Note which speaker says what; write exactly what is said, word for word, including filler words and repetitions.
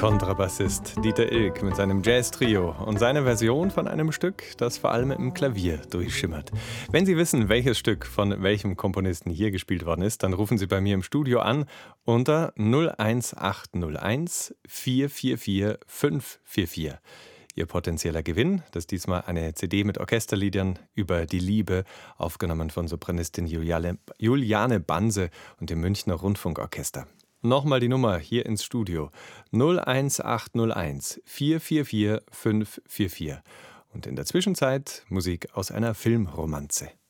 Speaker 1: Kontrabassist Dieter Ilk mit seinem Jazz-Trio und seiner Version von einem Stück, das vor allem im Klavier durchschimmert. Wenn Sie wissen, welches Stück von welchem Komponisten hier gespielt worden ist, dann rufen Sie bei mir im Studio an unter null eins acht null eins vier vier vier fünf vier vier. Ihr potenzieller Gewinn, das ist diesmal eine C D mit Orchesterliedern über die Liebe, aufgenommen von Sopranistin Juliane, Juliane Banse und dem Münchner Rundfunkorchester. Nochmal die Nummer hier ins Studio null eins acht null eins vier vier vier fünf vier vier. Und in der Zwischenzeit Musik aus einer Filmromanze.